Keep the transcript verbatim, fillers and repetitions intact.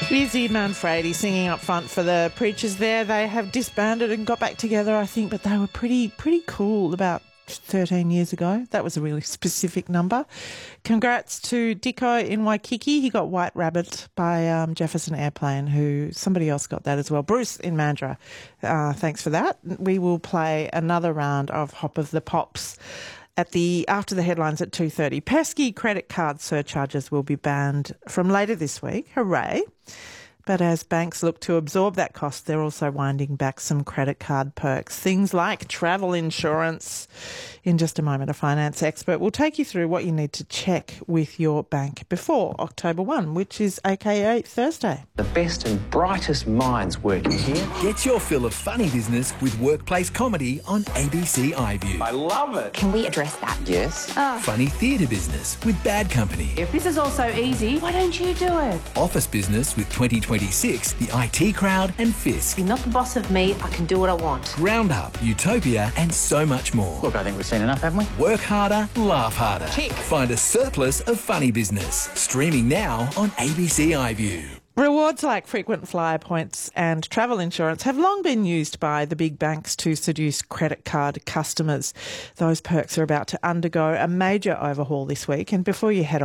Izzy Manfredi singing up front for the Preachers there. They have disbanded and got back together, I think, but they were pretty pretty cool about thirteen years ago. That was a really specific number. Congrats to Dicko in Waikiki. He got White Rabbit by um, Jefferson Airplane, who somebody else got that as well. Bruce in Mandurah. Uh, thanks for that. We will play another round of Hop of the Pops at the after the headlines at two thirty. Pesky credit card surcharges will be banned from later this week. Hooray. But as banks look to absorb that cost, they're also winding back some credit card perks. Things like travel insurance. In just a moment, a finance expert will take you through what you need to check with your bank before October first, which is A K A Thursday. The best and brightest minds working here. Get your fill of funny business with workplace comedy on A B C iView. I love it. Can we address that? Yes. Oh. Funny theatre business with Bad Company. If this is all so easy, why don't you do it? Office business with twenty twenty-six, the I T Crowd and Fisk. You're not the boss of me. I can do what I want. Roundup, Utopia and so much more. Look, I think we've seen enough, haven't we? Work harder, laugh harder. Tick. Find a surplus of funny business. Streaming now on A B C iView. Rewards like frequent flyer points and travel insurance have long been used by the big banks to seduce credit card customers. Those perks are about to undergo a major overhaul this week, and before you head